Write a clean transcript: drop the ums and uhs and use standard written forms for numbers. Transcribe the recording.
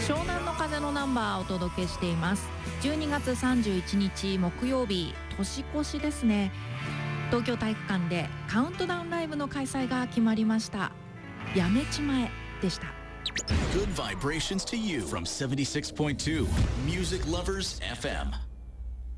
湘南の風のナンバーをお届けしています。12月31日木曜日、年越しですね。東京体育館でカウントダウンライブの開催が決まりました。やめちまえでした。 Good vibrations to you from 76.2 Music Lovers FM